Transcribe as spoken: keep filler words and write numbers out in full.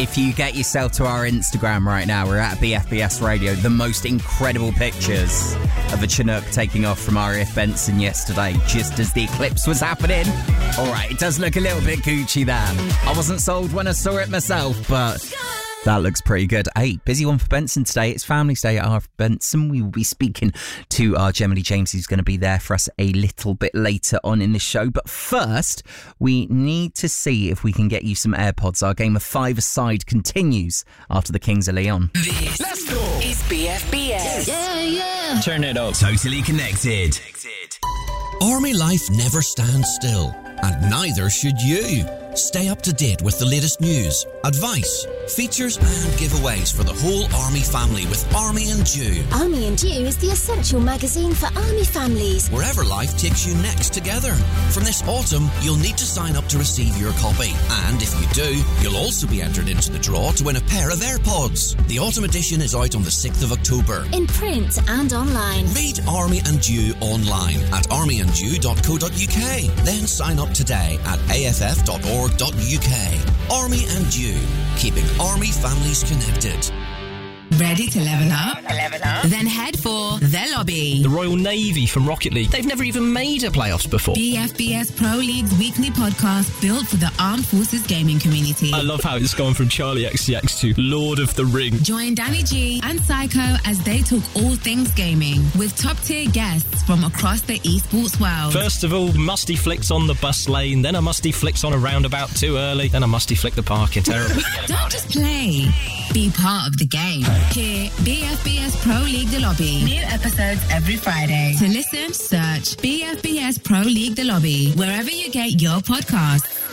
If you get yourself to our Instagram right now, we're at B F B S Radio. The most incredible pictures of a Chinook taking off from R A F Benson yesterday, just as the eclipse was happening. All right, it does look a little bit Gucci there. I wasn't sold when I saw it myself, but that looks pretty good. Hey, busy one for Benson today. It's Family Day at R A F Benson. We will be speaking to our Gemma Lee James, who's going to be there for us a little bit later on in the show. But first, we need to see if we can get you some AirPods. Our game of five-a-side continues after the Kings of Leon. This Let's go. is B F B S. Yeah, yeah. Turn it up. Totally connected. Army life never stands still, and neither should you. Stay up to date with the latest news, advice, features and giveaways for the whole Army family with Army and Dew. Army and Dew is the essential magazine for Army families. Wherever life takes you next together. From this autumn, you'll need to sign up to receive your copy. And if you do, you'll also be entered into the draw to win a pair of AirPods. The autumn edition is out on the sixth of October. In print and online. Read Army and Dew online at army and dew dot co dot uk. Then sign up today at a f f dot org dot u k. Army and Dew, keeping Army families connected. Ready to level up? Level up. Then head for The Lobby. The Royal Navy from Rocket League. They've never even made a playoffs before. B F B S Pro League's weekly podcast built for the Armed Forces gaming community. I love how it's gone from Charlie X C X to Lord of the Ring. Join Danny G and Psycho as they talk all things gaming with top-tier guests from across the esports world. First of all, musty flicks on the bus lane, then a musty flicks on a roundabout too early, then a musty flick the parking. Terrible. Don't just play. Be part of the game. Here, B F B S Pro League The Lobby. New episodes every Friday. To listen, search B F B S Pro League The Lobby wherever you get your podcasts.